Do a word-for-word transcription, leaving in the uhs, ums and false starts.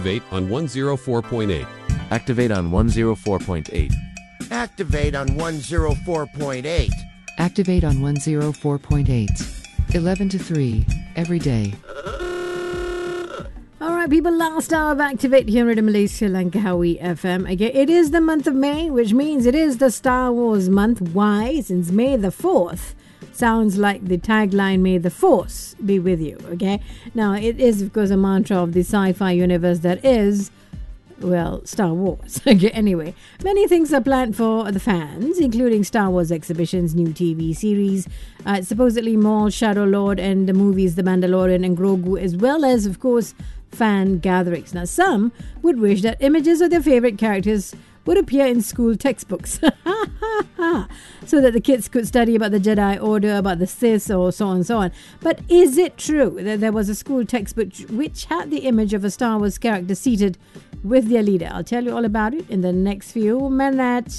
Activate on one oh four point eight. Activate on one oh four point eight. Activate on one oh four point eight. Activate on one oh four point eight. eleven to three, every day. All right, people, last hour of Activate here at Malaysia Langkawi F M. Again, it is the month of May, which means it is the Star Wars month. Why? Since May the fourth sounds like the tagline, May the Force be with you, okay? Now, it is, of course, a mantra of the sci-fi universe that is, well, Star Wars. Okay, anyway, many things are planned for the fans, including Star Wars exhibitions, new T V series, uh, supposedly Maul, Shadow Lord, and the movies The Mandalorian and Grogu, as well as, of course, fan gatherings. Now, some would wish that images of their favorite characters would appear in school textbooks so that the kids could study about the Jedi Order, about the Sith, or so on and so on. But is it true that there was a school textbook which had the image of a Star Wars character seated with their leader? I'll tell you all about it in the next few minutes.